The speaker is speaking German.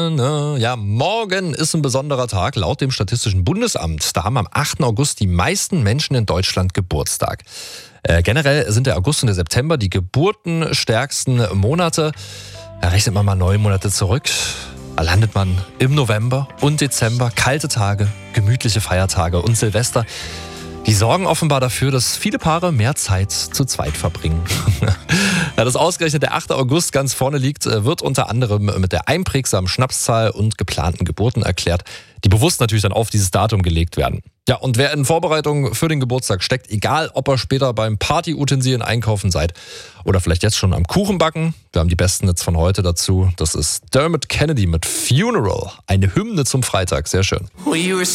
Ja, morgen ist ein besonderer Tag laut dem Statistischen Bundesamt. Da haben am 8. August die meisten Menschen in Deutschland Geburtstag. Generell sind der August und der September die geburtenstärksten Monate. Ja, rechnet man mal 9 Monate zurück, da landet man im November und Dezember. Kalte Tage, gemütliche Feiertage und Silvester. Die sorgen offenbar dafür, dass viele Paare mehr Zeit zu zweit verbringen. Ja, dass ausgerechnet der 8. August ganz vorne liegt, wird unter anderem mit der einprägsamen Schnapszahl und geplanten Geburten erklärt, die bewusst natürlich dann auf dieses Datum gelegt werden. Ja, und wer in Vorbereitung für den Geburtstag steckt, egal ob ihr später beim Partyutensilien einkaufen seid oder vielleicht jetzt schon am Kuchenbacken, wir haben die besten Hits von heute dazu. Das ist Dermot Kennedy mit Funeral, eine Hymne zum Freitag, sehr schön.